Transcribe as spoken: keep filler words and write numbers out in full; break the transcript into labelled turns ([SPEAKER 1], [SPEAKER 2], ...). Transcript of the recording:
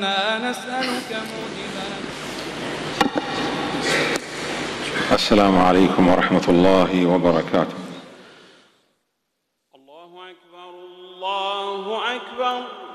[SPEAKER 1] نسألك موجبات.
[SPEAKER 2] السلام عليكم ورحمة الله وبركاته.
[SPEAKER 1] الله أكبر الله أكبر.